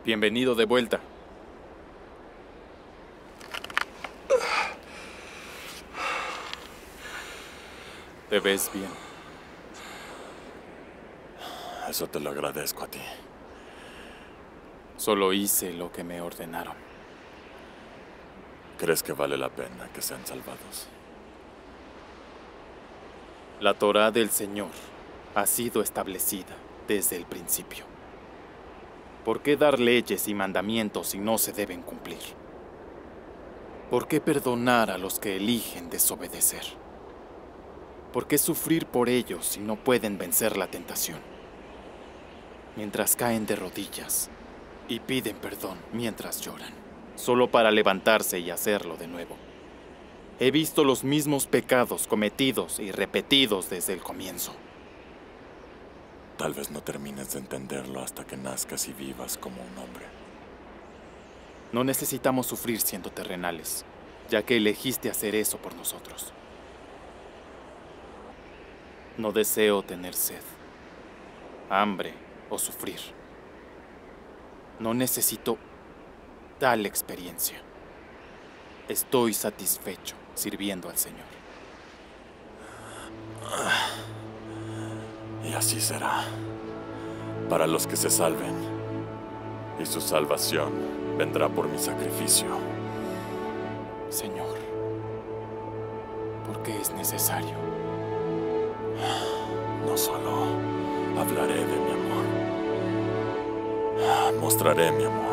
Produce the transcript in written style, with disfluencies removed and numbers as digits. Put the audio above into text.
Bienvenido de vuelta. Te ves bien. Eso te lo agradezco a ti. Solo hice lo que me ordenaron. ¿Crees que vale la pena que sean salvados? La Torá del Señor ha sido establecida desde el principio. ¿Por qué dar leyes y mandamientos si no se deben cumplir? ¿Por qué perdonar a los que eligen desobedecer? ¿Por qué sufrir por ellos si no pueden vencer la tentación? Mientras caen de rodillas y piden perdón mientras lloran, solo para levantarse y hacerlo de nuevo. He visto los mismos pecados cometidos y repetidos desde el comienzo. Tal vez no termines de entenderlo hasta que nazcas y vivas como un hombre. No necesitamos sufrir siendo terrenales, ya que elegiste hacer eso por nosotros. No deseo tener sed, hambre o sufrir. No necesito tal experiencia. Estoy satisfecho sirviendo al Señor. Y así será. Para los que se salven. Y su salvación vendrá por mi sacrificio. Señor, ¿por qué es necesario? No solo hablaré de mi amor. Mostraré mi amor.